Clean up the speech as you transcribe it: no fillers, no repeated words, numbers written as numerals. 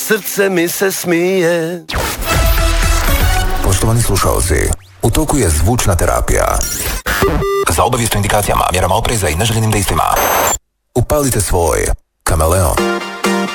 srce mi se smije. Poštovani slušalci, u toku je zvučna terapija. Za obavijest o indikacijama, mjerama opreza i neželjenim dejstvima upalite svoj Kameleon.